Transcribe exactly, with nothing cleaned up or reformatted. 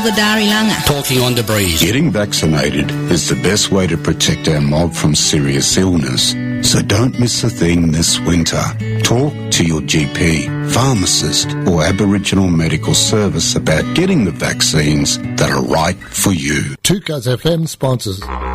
Talking on the breeze. Getting vaccinated is the best way to protect our mob from serious illness. So don't miss a thing this winter. Talk to your G P, pharmacist or Aboriginal medical service about getting the vaccines that are right for you. two Cuz F M sponsors